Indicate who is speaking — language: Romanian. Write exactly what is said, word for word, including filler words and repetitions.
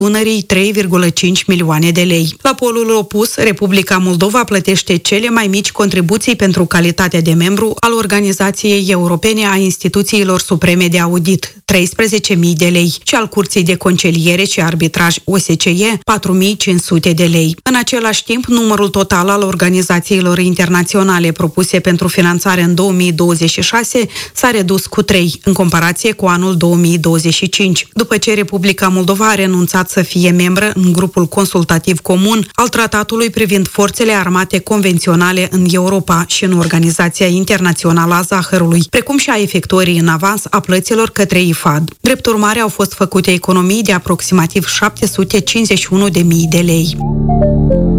Speaker 1: Dunării trei virgulă cinci milioane de lei. La polul opus, Republica Moldova plătește cele mai mici contribuții pentru calitatea de membru al Organizației Europene a Instituțiilor Supreme de Audit, treisprezece mii de lei, și al Curții de Conciliere și Arbitraj O S C E, patru mii cinci sute de lei. În același timp, numărul total al organizațiilor internaționale propuse pentru finanțare în două mii douăzeci și șase s-a redus cu trei, în comparație cu anul două mii douăzeci și cinci, după ce Republica Moldova a renunțat să fie membră în grupul consultativ comun al tratatului privind forțele armate convenționale în Europa și în Organizația Internațională a Zahărului, precum și a efectuării în avans a plăților către I F A D. Drept urmare, au fost făcute economii de aproximativ șapte sute cincizeci și unu de mii de lei.